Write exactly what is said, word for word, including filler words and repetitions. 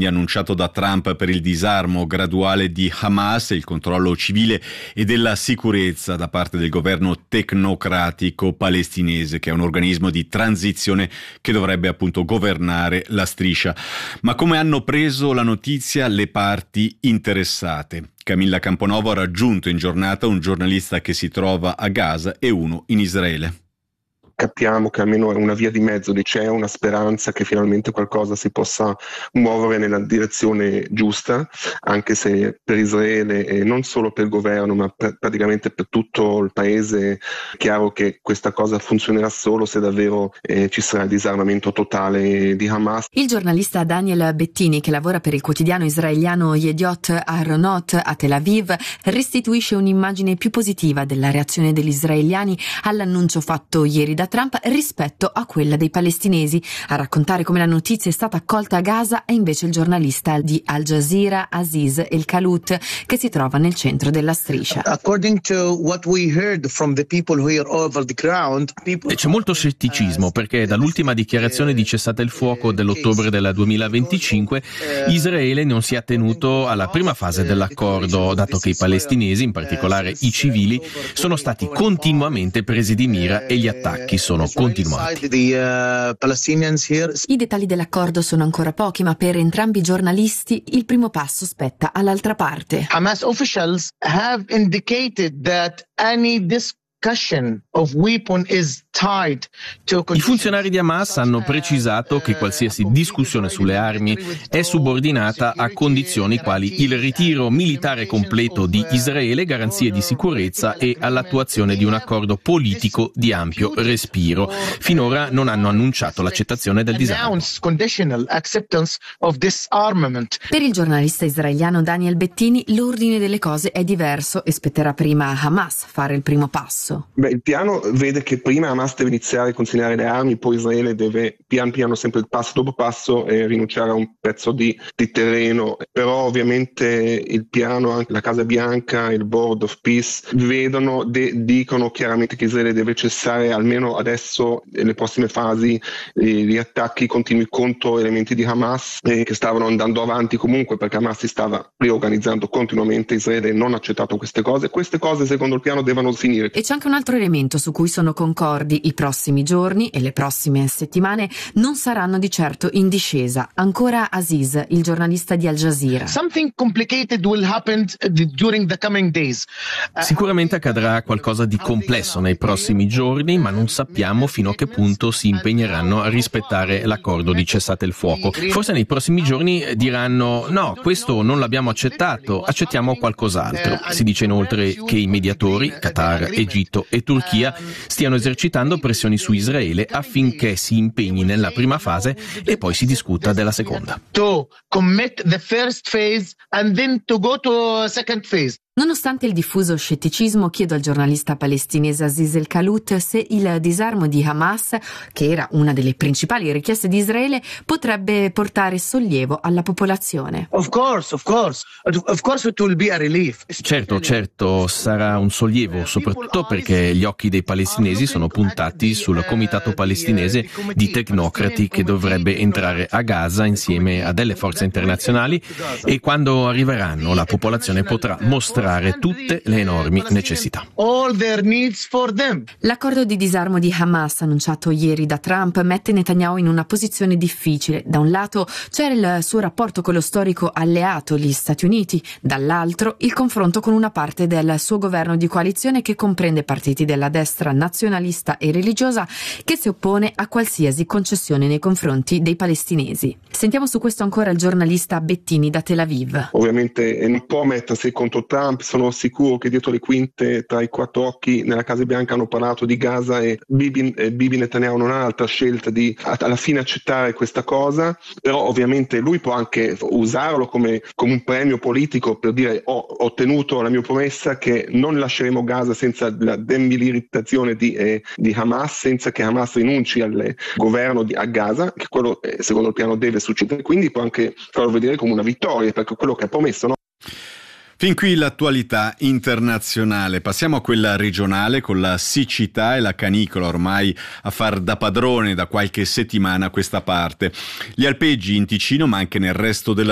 quindi annunciato da Trump per il disarmo graduale di Hamas e il controllo civile e della sicurezza da parte del governo tecnocratico palestinese, che è un organismo di transizione che dovrebbe appunto governare la striscia. Ma come hanno preso la notizia le parti interessate? Camilla Camponovo ha raggiunto in giornata un giornalista che si trova a Gaza e uno in Israele. Capiamo che almeno è una via di mezzo, c'è una speranza che finalmente qualcosa si possa muovere nella direzione giusta, anche se per Israele e non solo per il governo ma per, praticamente per tutto il paese è chiaro che questa cosa funzionerà solo se davvero eh, ci sarà il disarmamento totale di Hamas. Il giornalista Daniel Bettini, che lavora per il quotidiano israeliano Yediot Aharonot a Tel Aviv, restituisce un'immagine più positiva della reazione degli israeliani all'annuncio fatto ieri da Trump rispetto a quella dei palestinesi. A raccontare come la notizia è stata accolta a Gaza è invece il giornalista di Al Jazeera Aziz El Kalout, che si trova nel centro della striscia. According to what we heard from the people here over the ground, people... C'è molto scetticismo perché dall'ultima dichiarazione di cessate il fuoco dell'ottobre del duemilaventicinque Israele non si è attenuto alla prima fase dell'accordo, dato che i palestinesi, in particolare i civili, sono stati continuamente presi di mira e gli attacchi sono continuati. I dettagli dell'accordo sono ancora pochi, ma per entrambi i giornalisti il primo passo spetta all'altra parte. Hamas officials have indicated that any discussion of weapon is tied to... I funzionari di Hamas hanno precisato che qualsiasi discussione sulle armi è subordinata a condizioni quali il ritiro militare completo di Israele, garanzie di sicurezza e all'attuazione di un accordo politico di ampio respiro. Finora non hanno annunciato l'accettazione del disarmo. Per il giornalista israeliano Daniel Bettini l'ordine delle cose è diverso e spetterà prima a Hamas fare il primo passo. Beh, il piano vede che prima Hamas deve iniziare a consegnare le armi, poi Israele deve pian piano, sempre passo dopo passo, eh, rinunciare a un pezzo di, di terreno. Però ovviamente il piano, anche la Casa Bianca, il Board of Peace vedono, de, dicono chiaramente che Israele deve cessare almeno adesso, nelle prossime fasi, eh, gli attacchi continui contro elementi di Hamas eh, che stavano andando avanti comunque, perché Hamas si stava riorganizzando continuamente. Israele non ha accettato queste cose. Queste cose secondo il piano devono finire. E c'è anche un altro elemento su cui sono concordi: i prossimi giorni e le prossime settimane non saranno di certo in discesa. Ancora Aziz, il giornalista di Al Jazeera. Something complicated will happen during the coming days. Sicuramente accadrà qualcosa di complesso nei prossimi giorni, ma non sappiamo fino a che punto si impegneranno a rispettare l'accordo di cessate il fuoco. Forse nei prossimi giorni diranno: no, questo non l'abbiamo accettato, accettiamo qualcos'altro. Si dice inoltre che i mediatori, Qatar, Egitto e Turchia, stiano esercitando pressioni su Israele affinché si impegni nella prima fase e poi si discuta della seconda. To commit the first phase and then to go to second phase. Nonostante il diffuso scetticismo, chiedo al giornalista palestinese Aziz El Kalout se il disarmo di Hamas, che era una delle principali richieste di Israele, potrebbe portare sollievo alla popolazione. Of course, of course. Of course it will be a relief. Certo, certo, sarà un sollievo, soprattutto perché gli occhi dei palestinesi sono puntati sul comitato palestinese di tecnocrati che dovrebbe entrare a Gaza insieme a delle forze internazionali, e quando arriveranno la popolazione potrà mostrare tutte le enormi necessità. All their needs for them. L'accordo di disarmo di Hamas annunciato ieri da Trump mette Netanyahu in una posizione difficile. Da un lato c'è il suo rapporto con lo storico alleato, gli Stati Uniti, dall'altro il confronto con una parte del suo governo di coalizione che comprende partiti della destra nazionalista e religiosa che si oppone a qualsiasi concessione nei confronti dei palestinesi. Sentiamo su questo ancora il giornalista Bettini da Tel Aviv. Ovviamente non può mettersi contro Trump. Sono sicuro che dietro le quinte, tra i quattro occhi nella Casa Bianca, hanno parlato di Gaza e Bibi, eh, Bibi Netanyahu non ha altra scelta di alla fine accettare questa cosa. Però ovviamente lui può anche usarlo come, come un premio politico per dire: ho ottenuto la mia promessa che non lasceremo Gaza senza la demilitarizzazione di, eh, di Hamas, senza che Hamas rinunci al governo di, a Gaza, che quello eh, secondo il piano deve succedere. Quindi può anche farlo vedere come una vittoria, perché quello che ha promesso, no? Fin qui l'attualità internazionale. Passiamo a quella regionale, con la siccità e la canicola ormai a far da padrone da qualche settimana a questa parte. Gli alpeggi in Ticino, ma anche nel resto della